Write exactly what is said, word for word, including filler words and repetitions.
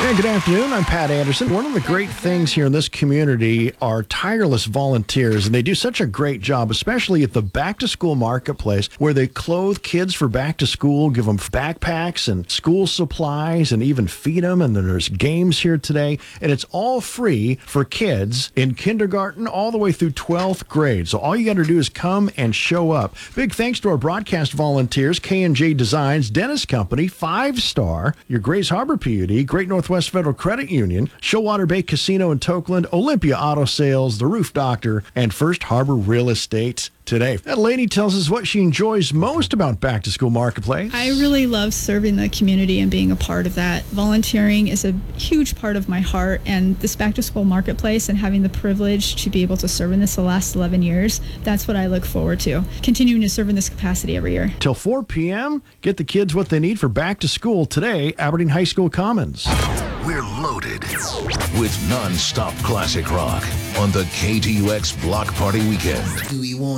Yeah, good afternoon. I'm Pat Anderson. One of the great things here in this community are tireless volunteers, and they do such a great job, especially at the back-to-school marketplace, where they clothe kids for back to school, give them backpacks and school supplies, and even feed them. And then there's games here today, and it's all free for kids in kindergarten all the way through twelfth grade. So all you got to do is come and show up. Big thanks to our broadcast volunteers, K and J Designs, Dennis Company, Five Star, your Grays Harbor P U D, Great Northwest Federal Credit Union, Showwater Bay Casino in Tokeland, Olympia Auto Sales, The Roof Doctor, and First Harbor Real Estate today. That lady tells us what she enjoys most about Back to School Marketplace. I really love serving the community and being a part of that. Volunteering is a huge part of my heart, and this Back to School Marketplace and having the privilege to be able to serve in this the last eleven years, that's what I look forward to. Continuing to serve in this capacity every year. Till four p.m., get the kids what they need for back to school today, Aberdeen High School Commons. We're loaded with non-stop classic rock on the K T U X Block Party Weekend. Do we want